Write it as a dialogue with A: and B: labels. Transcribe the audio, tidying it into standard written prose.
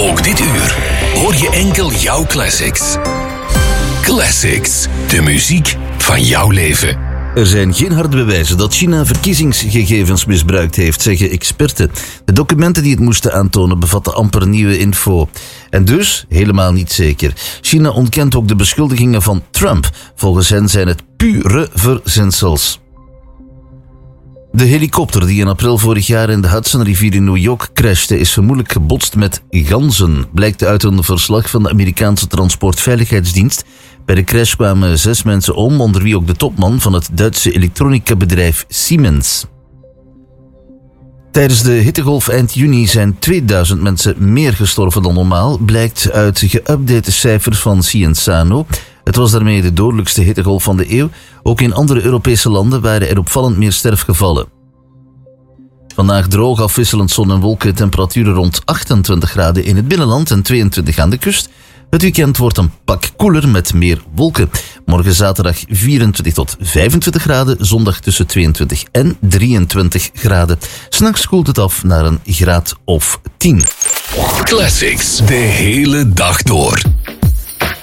A: Ook dit uur hoor je enkel jouw classics. Classics, de muziek van jouw leven.
B: Er zijn geen harde bewijzen dat China verkiezingsgegevens misbruikt heeft, zeggen experten. De documenten die het moesten aantonen bevatten amper nieuwe info. En dus helemaal niet zeker. China ontkent ook de beschuldigingen van Trump. Volgens hen zijn het pure verzinsels. De helikopter die in april vorig jaar in de Hudsonrivier in New York crashte is vermoedelijk gebotst met ganzen, blijkt uit een verslag van de Amerikaanse Transportveiligheidsdienst. Bij de crash kwamen 6 mensen om, onder wie ook de topman van het Duitse elektronica-bedrijf Siemens. Tijdens de hittegolf eind juni zijn 2000 mensen meer gestorven dan normaal, blijkt uit geüpdate cijfers van Cienzano. Het was daarmee de dodelijkste hittegolf van de eeuw. Ook in andere Europese landen waren er opvallend meer sterfgevallen. Vandaag droog, afwisselend zon en wolken, temperaturen rond 28 graden in het binnenland en 22 aan de kust. Het weekend wordt een pak koeler met meer wolken. Morgen zaterdag 24 tot 25 graden, zondag tussen 22 en 23 graden. 's Nachts koelt het af naar een graad of 10.
A: Classics, de hele dag door.